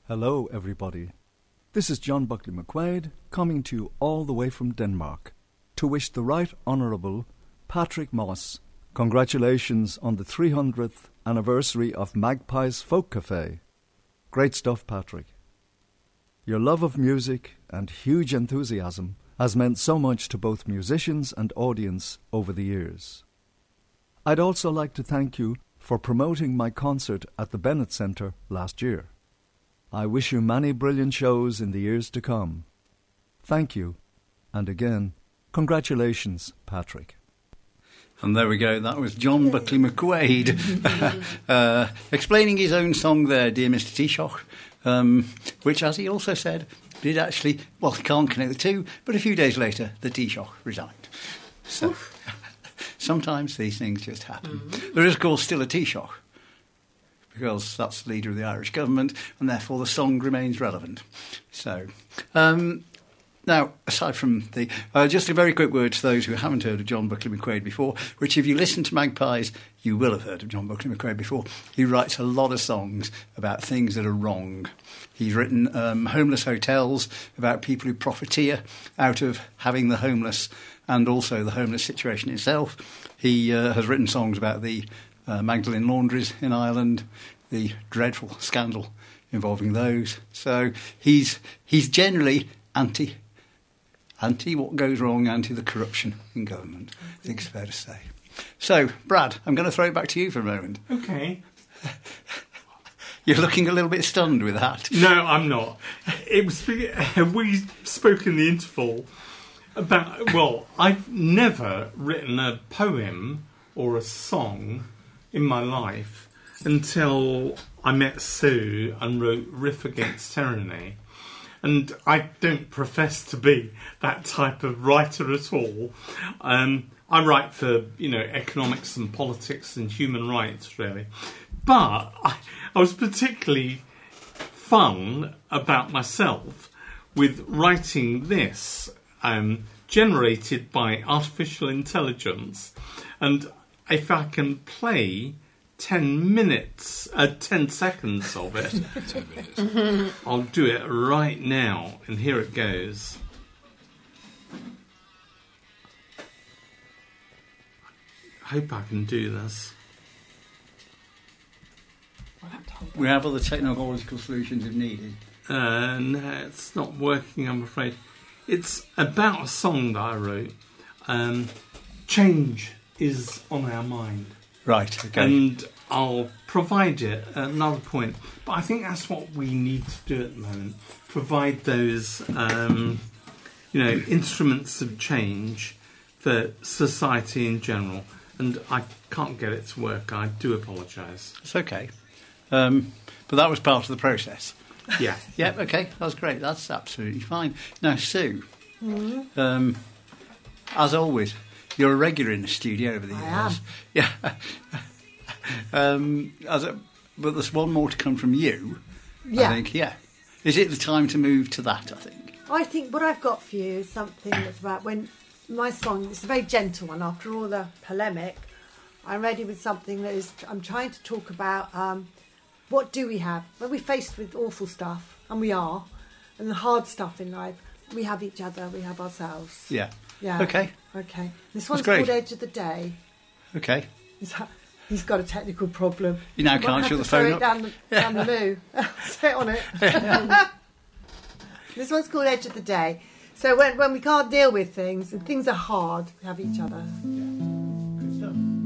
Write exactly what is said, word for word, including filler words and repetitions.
Hello, everybody. This is John Buckley McQuaid coming to you all the way from Denmark to wish the Right Honourable Patrick Moss congratulations on the three hundredth anniversary of Magpies Folk Cafe. Great stuff, Patrick. Your love of music and huge enthusiasm has meant so much to both musicians and audience over the years. I'd also like to thank you for promoting my concert at the Bennett Centre last year. I wish you many brilliant shows in the years to come. Thank you, and again, congratulations, Patrick. And there we go, that was John Buckley McQuaid uh, explaining his own song there, Dear Mister Taoiseach, um, which, as he also said, did actually, well, he can't connect the two, but a few days later, the Taoiseach resigned. So, sometimes these things just happen. Mm-hmm. There is, of course, still a Taoiseach, because that's the leader of the Irish government, and therefore the song remains relevant. So, um, now, aside from the... Uh, just a very quick word to those who haven't heard of John Buckley McQuaid before, which if you listen to Magpies, you will have heard of John Buckley McQuaid before. He writes a lot of songs about things that are wrong. He's written um, homeless hotels, about people who profiteer out of having the homeless, and also the homeless situation itself. He uh, has written songs about the Uh, Magdalen laundries in Ireland, the dreadful scandal involving those. So he's he's generally anti anti what goes wrong, anti the corruption in government. Okay. I think it's fair to say. So, Brad, I'm going to throw it back to you for a moment. Okay. You're looking a little bit stunned with that. No, I'm not. It was we spoke in the interval about. Well, I've never written a poem or a song in my life until I met Sue and wrote Riff Against Tyranny. And I don't profess to be that type of writer at all. Um, I write for, you know, economics and politics and human rights, really. But I, I was particularly fun about myself with writing this, um, generated by artificial intelligence. And if I can play ten minutes, uh, ten seconds of it, ten minutes. I'll do it right now, and here it goes. I hope I can do this. We have other technological solutions if needed. Uh, no, it's not working, I'm afraid. It's about a song that I wrote. Um, change is on our mind. Right, okay. And I'll provide it at another point. But I think that's what we need to do at the moment. Provide those, um, you know, instruments of change for society in general. And I can't get it to work. I do apologise. It's okay. Um, but that was part of the process. Yeah. Yeah, okay. That's great. That's absolutely fine. Now, Sue, mm-hmm. um, as always, you're a regular in the studio over the years. I am. Yeah. um, as a, but there's one more to come from you. Yeah. I think, yeah. Is it the time to move to that, I think? I think what I've got for you is something that's about when my song, it's a very gentle one after all the polemic. I'm ready with something that is, I'm trying to talk about um, what do we have? When we're faced with awful stuff, and we are, and the hard stuff in life, we have each other, we have ourselves. Yeah. Yeah. Okay. Okay. This one's great. called Edge of the Day. Okay. He's, he's got a technical problem. You now You can't might shut have the to throw phone it up. down the, down the loo. Sit on it. This one's called Edge of the Day. So when, when we can't deal with things, and things are hard, we have each other. Good stuff.